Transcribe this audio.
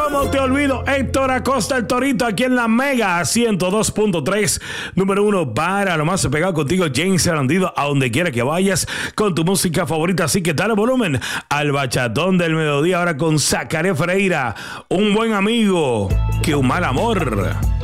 ¿Cómo te olvido? Héctor Acosta, el Torito, aquí en la Mega 102.3, número 1 para lo más pegado contigo, James Arandido, a donde quiera que vayas con tu música favorita. Así que dale volumen al bachatón del mediodía ahora con Zacarías Ferreira, un buen amigo que un mal amor.